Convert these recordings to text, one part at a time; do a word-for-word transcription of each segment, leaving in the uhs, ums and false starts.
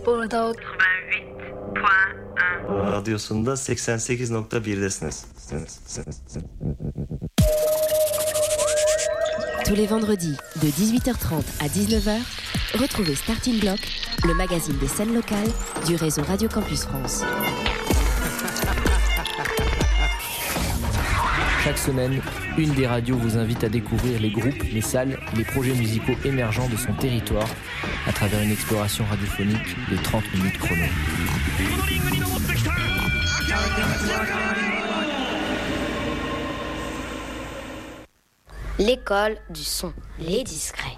Burada Radyosunda seksen sekiz nokta birdesiniz. Tous les vendredis, de dix-huit heures trente à dix-neuf heures, retrouvez Starting Block, le magazine des scènes locales du réseau Radio Campus France. Chaque semaine, une des radios vous invite à découvrir les groupes, les salles, les projets musicaux émergents de son territoire à travers une exploration radiophonique de trente minutes chrono. L'école du son, les discrets.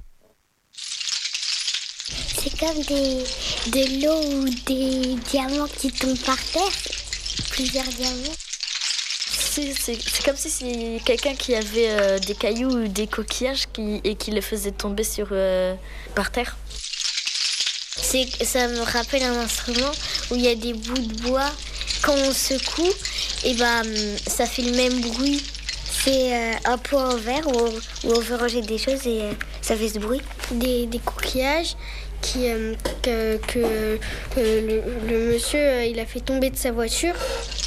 C'est comme des, de l'eau ou des diamants qui tombent par terre, plusieurs diamants. C'est, c'est, c'est comme si c'est quelqu'un qui avait euh, des cailloux ou des coquillages qui, et qui les faisait tomber sur, euh, par terre. C'est, ça me rappelle un instrument où il y a des bouts de bois. Quand on secoue, et ben, ça fait le même bruit. C'est euh, un pot en verre où, où on veut ranger des choses et euh, ça fait ce bruit. Des, des coquillages qui, euh, que, que, que le, le monsieur euh, il a fait tomber de sa voiture.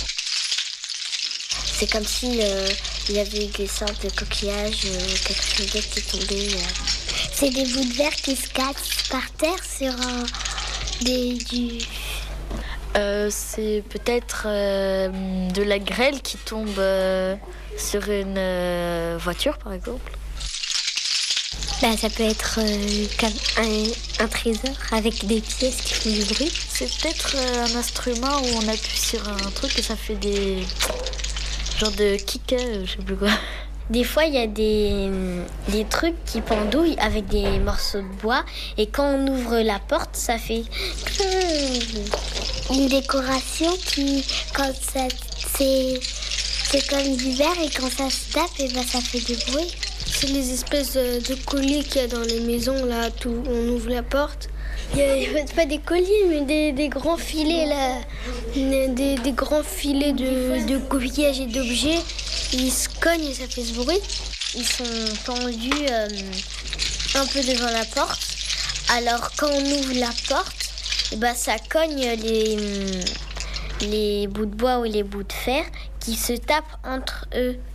C'est comme si euh, il y avait des sortes de coquillages, euh, quelque chose d'autre qui tombait. Euh. C'est des bouts de verre qui se cassent par terre sur euh, des, du... Euh, c'est peut-être euh, de la grêle qui tombe euh, sur une euh, voiture, par exemple. Bah, ça peut être euh, comme un, un trésor avec des pièces qui font du bruit. C'est peut-être euh, un instrument où on appuie sur un truc et ça fait des... genre de kick, euh, je sais plus quoi. Des fois, il y a des, des trucs qui pendouillent avec des morceaux de bois. Et quand on ouvre la porte, ça fait... Une décoration qui, quand ça... C'est, c'est comme du verre et quand ça se tape, et ben ça fait du bruit. C'est les espèces de, de colliers qu'il y a dans les maisons, là, tout, on ouvre la porte. Il n'y a pas des colliers, mais des, des grands filets, là. Des, des grands filets de, de coquillages et d'objets. Ils se cognent et ça fait ce bruit. Ils sont pendus euh, un peu devant la porte. Alors quand on ouvre la porte, et ben, ça cogne les, les bouts de bois ou les bouts de fer qui se tapent entre eux.